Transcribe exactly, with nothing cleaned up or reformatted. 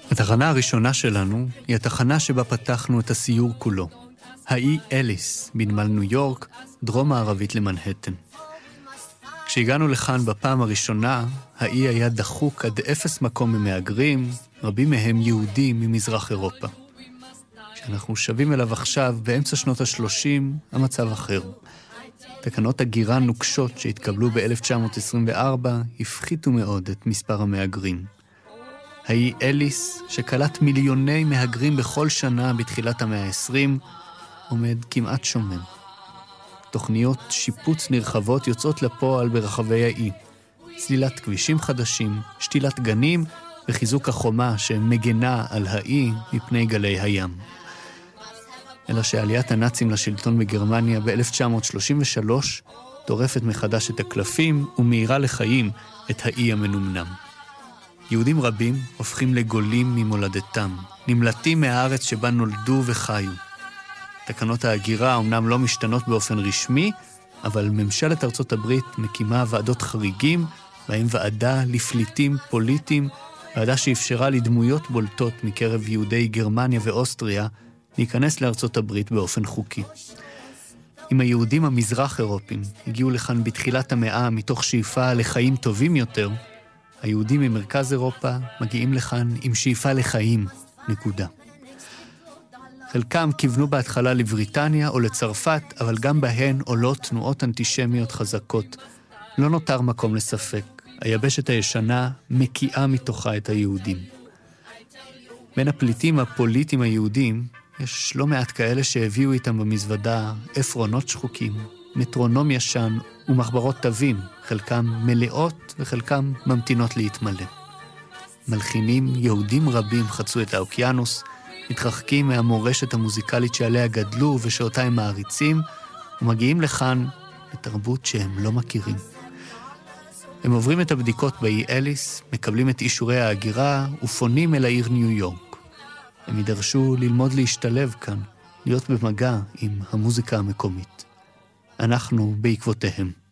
התחנה הראשונה שלנו היא התחנה שבה פתחנו את הסיור כולו. האי אליס, בנמל ניו יורק, דרום מערבית למנהטן. כשהגענו לכאן בפעם הראשונה, האי היה דחוק עד אפס מקום ממהגרים, רבים מהם יהודים ממזרח אירופה. כשאנחנו שבים אליו עכשיו, באמצע שנות ה-שלושים, המצב אחר. תקנות הגירה נוקשות שהתקבלו ב-אלף תשע מאות עשרים וארבע הפחיתו מאוד את מספר המהגרים. האי אליס, שקלט מיליוני מהגרים בכל שנה בתחילת המאה ה-עשרים, עומד כמעט שומם. תוכניות שיפוץ נרחבות יוצאות לפועל ברחבי האי. סלילת כבישים חדשים, שתילת גנים וחיזוק החומה שמגנה על האי מפני גלי הים. אלא שעליית הנאצים לשלטון בגרמניה ב-אלף תשע מאות שלושים ושלוש טורפת מחדש את הקלפים ומאירה לחיים את האי המנומנם. יהודים רבים הופכים לגולים ממולדתם, נמלטים מהארץ שבה נולדו וחיו. תקנות ההגירה אומנם לא משתנות באופן רשמי, אבל ממשלת ארצות הברית מקימה ועדות חריגים, בהם ועדה לפליטים פוליטיים, ועדה שאפשרה לדמויות בולטות מקרב יהודי גרמניה ואוסטריה להיכנס לארצות הברית באופן חוקי. אם היהודים המזרח אירופים הגיעו לכאן בתחילת המאה מתוך שאיפה לחיים טובים יותר, היהודים ממרכז אירופה מגיעים לכאן עם שאיפה לחיים, נקודה. חלקם כיוונו בהתחלה לבריטניה או לצרפת, אבל גם בהן עולות תנועות אנטישמיות חזקות. לא נותר מקום לספק. היבשת הישנה מקיאה מתוכה את היהודים. בין הפליטים הפוליטיים היהודים, יש לא מעט כאלה שהביאו איתם במזוודה עפרונות שחוקים, מטרונום ישן ומחברות תווים, חלקם מלאות וחלקם ממתינות להתמלא. מלחינים יהודים רבים חצו את האוקיינוס, מתרחקים מהמורשת המוזיקלית שעליה גדלו ושאותה הם מעריצים, ומגיעים לכאן לתרבות שהם לא מכירים. הם עוברים את הבדיקות באי אליס, מקבלים את אישורי ההגירה ופונים אל העיר ניו יורק. הם יידרשו ללמוד להשתלב כאן, להיות במגע עם המוזיקה המקומית. אנחנו בעקבותיהם.